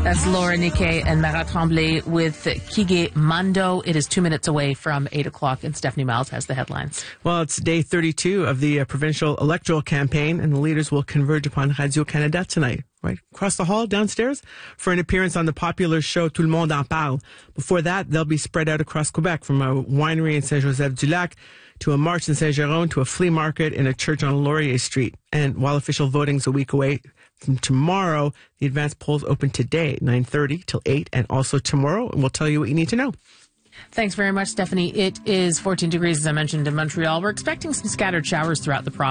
That's Laura Niquet and Marat Tremblay with Kige Mando. It is 2 minutes away from 8 o'clock, and Stephanie Miles has the headlines. Well, it's day 32 of the provincial electoral campaign, and the leaders will converge upon Radio-Canada tonight, right across the hall downstairs, for an appearance on the popular show Tout le monde en parle. Before that, they'll be spread out across Quebec, from a winery in Saint-Joseph-du-Lac to a march in Saint-Jérôme to a flea market in a church on Laurier Street. And while official voting's a week away from tomorrow, the advanced polls open today, 9:30 till 8, and also tomorrow, and we'll tell you what you need to know. Thanks very much, Stephanie. It is 14 degrees, as I mentioned, in Montreal. We're expecting some scattered showers throughout the province.